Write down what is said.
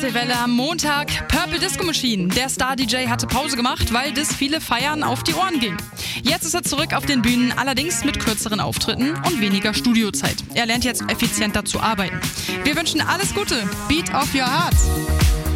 ESC Welle am Montag. Purple Disco Machine. Der Star-DJ hatte Pause gemacht, weil das viele Feiern auf die Ohren ging. Jetzt ist er zurück auf den Bühnen, allerdings mit kürzeren Auftritten und weniger Studiozeit. Er lernt jetzt effizienter zu arbeiten. Wir wünschen alles Gute. Beat of your heart.